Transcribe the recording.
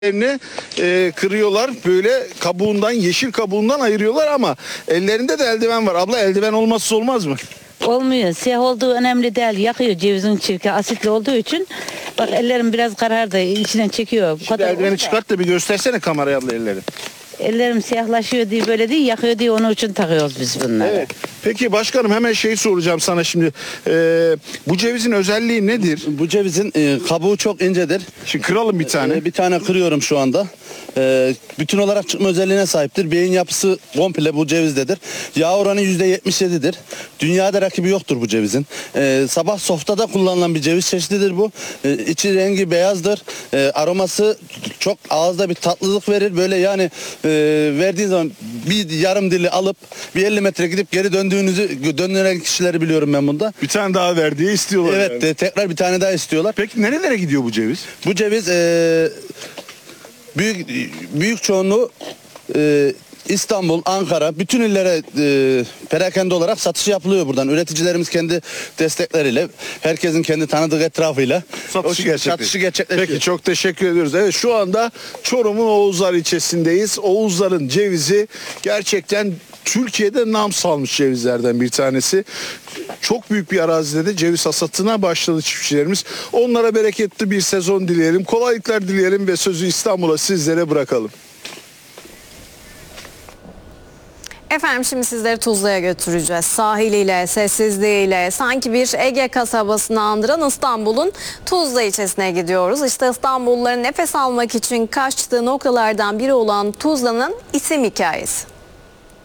kırıyorlar, böyle kabuğundan, yeşil kabuğundan ayırıyorlar ama ellerinde de eldiven var. Abla, eldiven olmazsa olmaz mı? Olmuyor. Siyah olduğu önemli değil. Yakıyor cevizin çirke asitli olduğu için. Bak ellerim biraz karardı. İçinden çekiyor. Bu Şimdi kadar eldiveni olsa- çıkart da bir göstersene kameraya abla elleri. Ellerim siyahlaşıyor diye böyle değil, yakıyor diye onun için takıyoruz biz bunları. Evet. Peki başkanım, hemen şeyi soracağım sana şimdi. Bu cevizin özelliği nedir? Bu cevizin kabuğu çok incedir. Şimdi kıralım bir tane. Bir tane kırıyorum şu anda. Bütün olarak çıkma özelliğine sahiptir. Beyin yapısı komple bu cevizdedir. Yağ oranı %77'dir. Dünyada rakibi yoktur bu cevizin. Sabah softada kullanılan bir ceviz çeşididir bu. İçi rengi beyazdır. Aroması çok ağızda bir tatlılık verir. Böyle yani verdiğin zaman bir yarım dili alıp bir 50 metre gidip geri döndüren kişileri biliyorum ben bunda. Bir tane daha ver diye istiyorlar. Evet, yani. tekrar bir tane daha istiyorlar. Peki nerelere gidiyor bu ceviz? Bu ceviz büyük çoğunluğu İstanbul, Ankara, bütün illere perakende olarak satışı yapılıyor buradan. Üreticilerimiz kendi destekleriyle, herkesin kendi tanıdığı etrafıyla satışı gerçekleşiyor. Peki, çok teşekkür ediyoruz. Evet, şu anda Çorum'un Oğuzlar ilçesindeyiz. Oğuzlar'ın cevizi gerçekten Türkiye'de nam salmış cevizlerden bir tanesi. Çok büyük bir arazide de ceviz hasatına başladı çiftçilerimiz. Onlara bereketli bir sezon dileyelim, kolaylıklar dileyelim ve sözü İstanbul'a sizlere bırakalım. Efendim şimdi sizleri Tuzla'ya götüreceğiz. Sahiliyle, sessizliğiyle sanki bir Ege kasabasını andıran İstanbul'un Tuzla ilçesine gidiyoruz. İşte İstanbulluların nefes almak için kaçtığı noktalardan biri olan Tuzla'nın isim hikayesi.